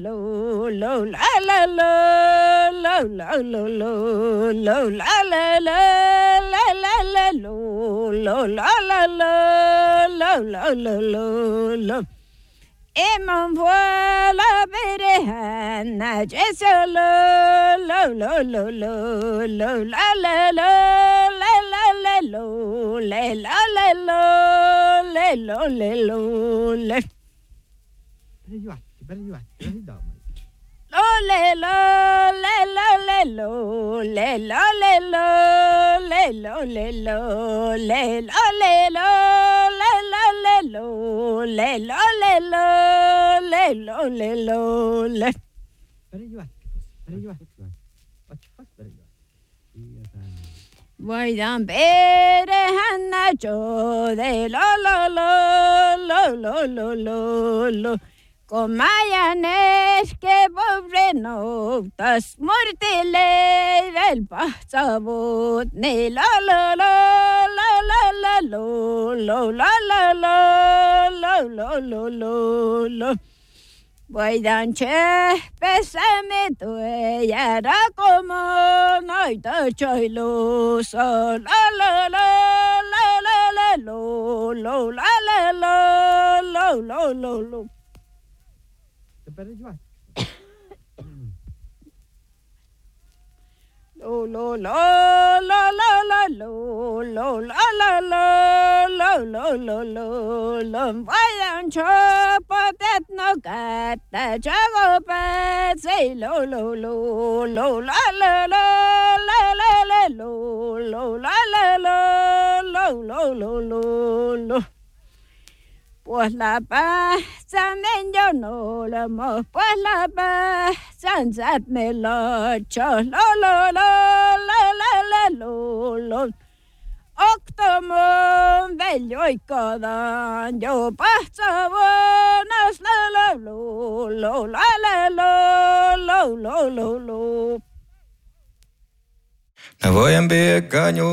lo la la lo la la lo lo la la la la la la lo la la lo. Emon vuela berehana jesolo lo la la la la la la lo le la la lo le. Lo le lo le lo le lo le lo le lo le lo le lo le lo le lo le lo le lo le lo le lo le lo le lo le. Voy a ver Hanna yo de lo con mayanes que pobre notas mortile del pasabot ni lo voy danche pésame tu ella era como no te choilo so lo. Vayan chopotet no gata chagopet say lo pues la paz en yo no la mo pues la paz sansat me lo cho lo octomon bello y codan yo pasa buenas lo. Me voy en Viecaño